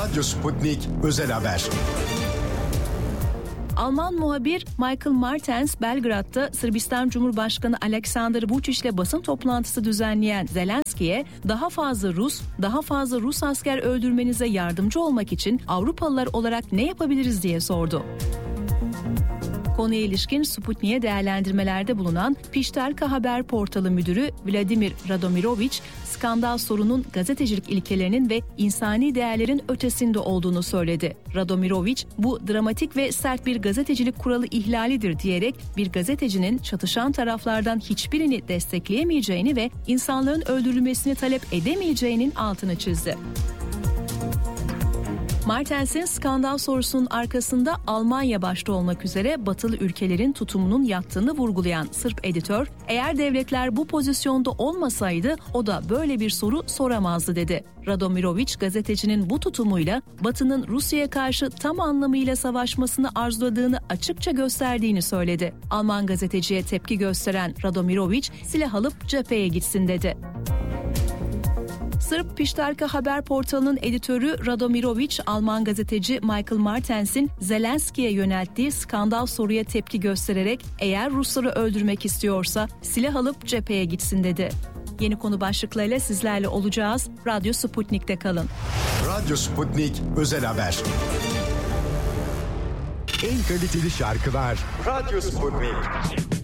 Radyo Sputnik Özel Haber. Alman muhabir Michael Martens, Belgrad'da Sırbistan Cumhurbaşkanı Aleksandar Vučić'le basın toplantısı düzenleyen Zelenski'ye daha fazla Rus asker öldürmenize yardımcı olmak için Avrupalılar olarak ne yapabiliriz diye sordu. Konuya ilişkin Sputnik'e değerlendirmelerde bulunan Pişterka Haber portalı müdürü Vladimir Radomirović, skandal sorunun gazetecilik ilkelerinin ve insani değerlerin ötesinde olduğunu söyledi. Radomirović, bu dramatik ve sert bir gazetecilik kuralı ihlalidir diyerek bir gazetecinin çatışan taraflardan hiçbirini destekleyemeyeceğini ve insanların öldürülmesini talep edemeyeceğinin altını çizdi. Martens'in skandal sorusunun arkasında Almanya başta olmak üzere batılı ülkelerin tutumunun yattığını vurgulayan Sırp editör, eğer devletler bu pozisyonda olmasaydı o da böyle bir soru soramazdı dedi. Radomirović, gazetecinin bu tutumuyla Batı'nın Rusya'ya karşı tam anlamıyla savaşmasını arzuladığını açıkça gösterdiğini söyledi. Alman gazeteciye tepki gösteren Radomirović, silah alıp cepheye gitsin dedi. Sırp Pişterka Haber portalının editörü Radomirović, Alman gazeteci Michael Martens'in Zelenski'ye yönelttiği skandal soruya tepki göstererek eğer Rusları öldürmek istiyorsa silah alıp cepheye gitsin dedi. Yeni konu başlıklarıyla sizlerle olacağız. Radyo Sputnik'te kalın. Radyo Sputnik Özel Haber. En kaliteli şarkılar Radyo Sputnik.